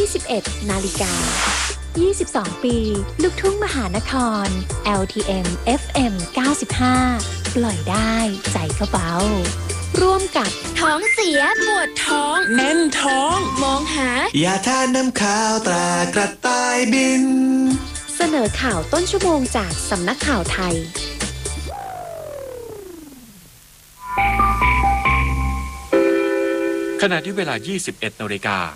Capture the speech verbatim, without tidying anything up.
ยี่สิบเอ็ดนาฬิกายี่สิบสอง ปี ลูกทุ่งมหานคร แอล ที เอ็ม เอฟ เอ็ม เก้าสิบห้า ปล่อยได้ใจก็เบาร่วมกับท้องเสียปวดท้องแน่นท้องมองหายาทานน้ำข้าวตรากระต่ายบินเสนอข่าวต้นชั่วโมงจากสำนักข่าวไทยขณะที่เวลา ยี่สิบเอ็ดนาฬิกา